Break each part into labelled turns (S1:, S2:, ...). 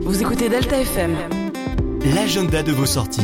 S1: Vous écoutez Delta FM.
S2: L'agenda de vos sorties.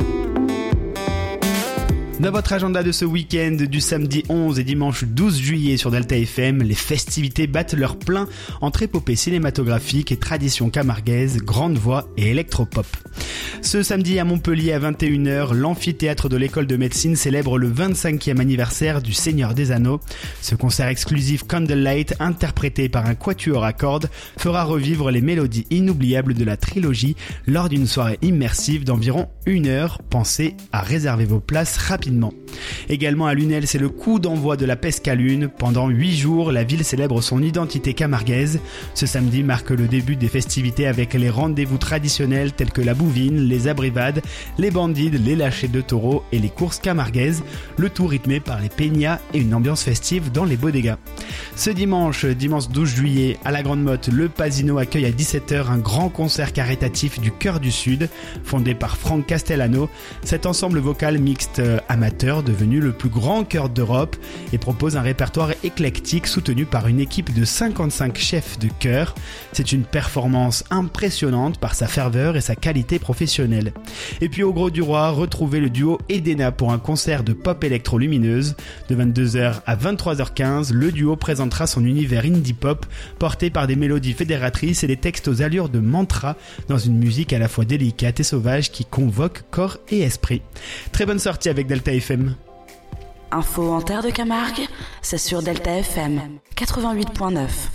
S3: Dans votre agenda de ce week-end du samedi 11 et dimanche 12 juillet sur Delta FM, les festivités battent leur plein entre épopées cinématographiques et traditions camarguaises, grande voix et électropop. Ce samedi à Montpellier à 21h, l'amphithéâtre de l'école de médecine célèbre le 25e anniversaire du Seigneur des Anneaux. Ce concert exclusif Candlelight, interprété par un quatuor à cordes, fera revivre les mélodies inoubliables de la trilogie lors d'une soirée immersive d'environ 1 heure. Pensez à réserver vos places rapidement. Également à Lunel, c'est le coup d'envoi de la Pescalune. Pendant 8 jours, la ville célèbre son identité camarguaise. Ce samedi marque le début des festivités avec les rendez-vous traditionnels tels que la bouvine, les abrivades, les bandides, les lâchers de taureaux et les courses camarguaises, le tout rythmé par les peñas et une ambiance festive dans les bodegas. Ce dimanche 12 juillet, à la Grande Motte, le Pasino accueille à 17h un grand concert caritatif du Chœur du Sud, fondé par Franck Castellano. Cet ensemble vocal mixte amateur devenu le plus grand chœur d'Europe et propose un répertoire éclectique soutenu par une équipe de 55 chefs de chœur. C'est une performance impressionnante par sa ferveur et sa qualité professionnelle. Et puis au Gros du Roi, retrouvez le duo Edena pour un concert de pop électro-lumineuse. De 22h à 23h15, le duo présentera son univers indie pop porté par des mélodies fédératrices et des textes aux allures de mantra dans une musique à la fois délicate et sauvage qui convoque corps et esprit. Très bonne sortie avec Delta FM.
S1: Info en terre de Camargue, c'est sur Delta FM 88.9.